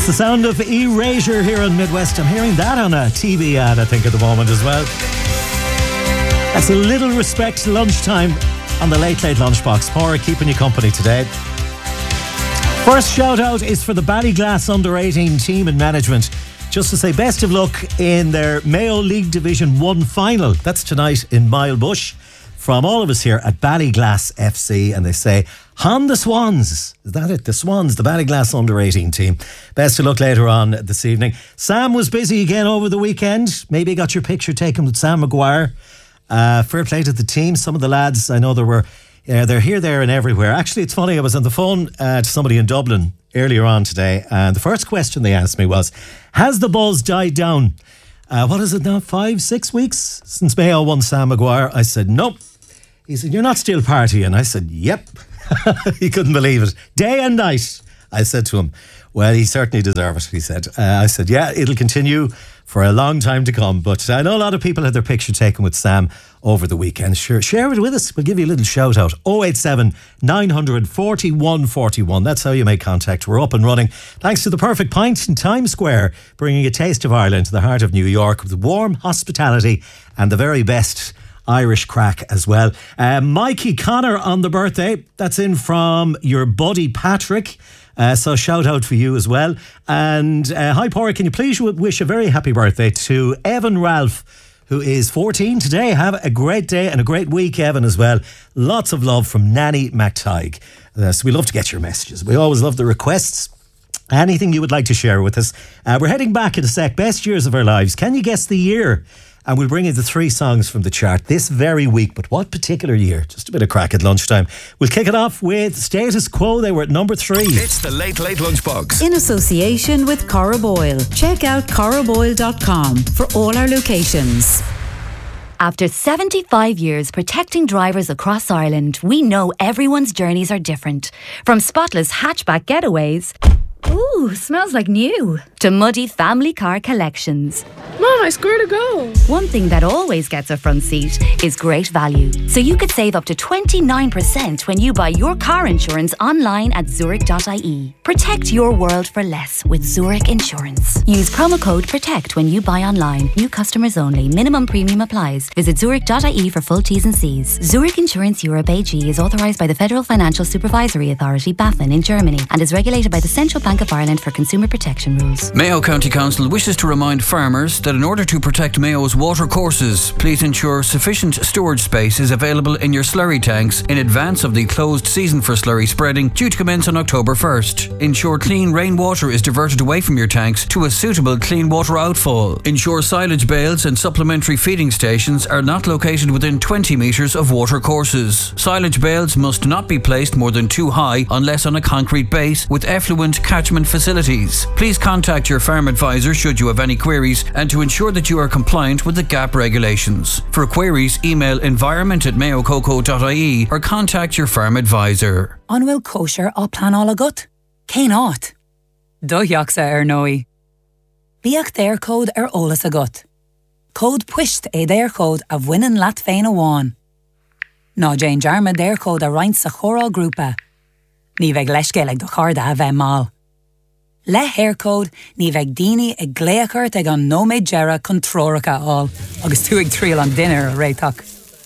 the sound of Erasure here on Midwest. I'm hearing that on a TV ad, I think, at the moment as well. That's a little respect lunchtime on the Late Late Lunchbox. Paura keeping you company today. First shout out is for the Ballyglass Under-18 team and management. Just to say best of luck in their Mayo League Division 1 final. That's tonight in Milebush. From all of us here at Ballyglass FC, and they say, "Han the Swans." Is that it? The Swans, the Ballyglass Under-18 team. Best of luck later on this evening. Sam was busy again over the weekend. Maybe you got your picture taken with Sam Maguire. Fair play to the team. Some of the lads, I know they're here, there and everywhere. Actually, it's funny, I was on the phone to somebody in Dublin earlier on today, and the first question they asked me was, has the buzz died down? What is it now, 5-6 weeks since Mayo won Sam Maguire? I said, nope. He said, you're not still partying? I said, yep. He couldn't believe it. Day and night. I said to him, well, he certainly deserves it, he said. I said, yeah, it'll continue for a long time to come. But I know a lot of people had their picture taken with Sam over the weekend. Sure, share it with us. We'll give you a little shout out. 087 900 41 41. That's how you make contact. We're up and running. Thanks to the Perfect Pint in Times Square, bringing a taste of Ireland to the heart of New York with warm hospitality and the very best Irish crack as well. Mikey Connor on the birthday. That's in from your buddy Patrick. So shout out for you as well. And hi Paura, can you please wish a very happy birthday to Evan Ralph, who is 14 today. Have a great day and a great week, Evan, as well. Lots of love from Nanny MacTighe. So we love to get your messages. We always love the requests. Anything you would like to share with us. We're heading back in a sec. Best years of our lives. Can you guess the year? And we'll bring in the 3 songs from the chart this very week. But what particular year? Just a bit of crack at lunchtime. We'll kick it off with Status Quo. They were at number 3. It's the Late Late Lunchbox. In association with Cora Boyle. Check out coraboyle.com for all our locations. After 75 years protecting drivers across Ireland, we know everyone's journeys are different. From spotless hatchback getaways, ooh, smells like new, to muddy family car collections. Mom, I scored a goal. One thing that always gets a front seat is great value. So you could save up to 29% when you buy your car insurance online at Zurich.ie. Protect your world for less with Zurich Insurance. Use promo code PROTECT when you buy online. New customers only. Minimum premium applies. Visit Zurich.ie for full T's and C's. Zurich Insurance Europe AG is authorised by the Federal Financial Supervisory Authority, BaFin, in Germany, and is regulated by the Central Bank of Ireland for consumer protection rules. Mayo County Council wishes to remind farmers that in order to protect Mayo's water courses, please ensure sufficient storage space is available in your slurry tanks in advance of the closed season for slurry spreading due to commence on October 1st. Ensure clean rainwater is diverted away from your tanks to a suitable clean water outfall. Ensure silage bales and supplementary feeding stations are not located within 20 metres of water courses. Silage bales must not be placed more than 2 high unless on a concrete base with effluent catchment facilities. Please contact your farm advisor should you have any queries and to ensure that you are compliant with the GAP regulations. For queries, email environment@mayococo.ie or contact your farm advisor. Anwyl kosher á plan álagat? Cén áit? Dóiachsa nói. Bíach déir cód ólas agat. Cód puist déir cód a bhainean leat féin amháin. Ná Jane Jarma déir cód a roinnt sa chorál grúpa. Ní bheith leiscéil ag do charda a bheith mal. Le hair code ní bheith daoine ag gléachart ag an nóméid gera chun tróracha all, agus tú ag tríal an dinner a réiteach.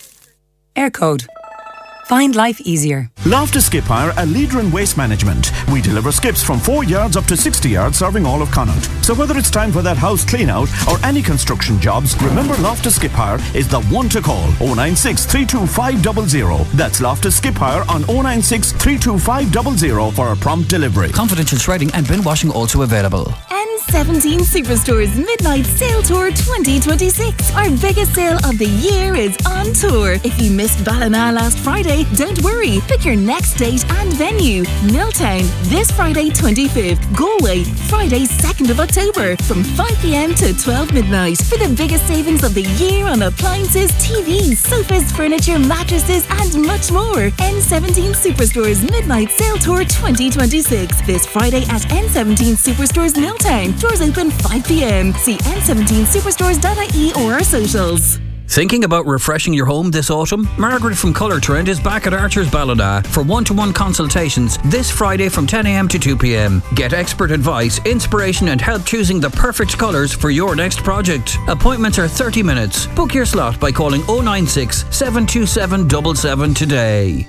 Air code. Find life easier. Loftus Skip Hire, a leader in waste management. We deliver skips from 4 yards up to 60 yards, serving all of Connaught. So whether it's time for that house clean out or any construction jobs, remember Loftus Skip Hire is the one to call. 096 325 00. That's Loftus Skip Hire on 096 325 00 for a prompt delivery. Confidential shredding and bin washing also available. N17 Superstore's Midnight Sale Tour 2026. Our biggest sale of the year is on tour. If you missed Ballina last Friday, don't worry. Pick your next date and venue. Milltown, this Friday 25th. Galway, Friday 2nd of October from 5 p.m. to 12 midnight. For the biggest savings of the year on appliances, TVs, sofas, furniture, mattresses and much more. N17 Superstore's Midnight Sale Tour 2026. This Friday at N17 Superstore's Milltown. Doors open 5 p.m. See n17superstores.ie or our socials. Thinking about refreshing your home this autumn? Margaret from Colour Trend is back at Archer's Ballina for one-to-one consultations this Friday from 10 a.m. to 2 p.m. Get expert advice, inspiration and help choosing the perfect colours for your next project. Appointments are 30 minutes. Book your slot by calling 096 727 77 today.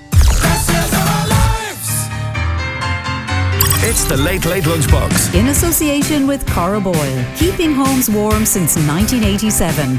It's the Late Late Lunchbox. In association with Cora Boyle, keeping homes warm since 1987.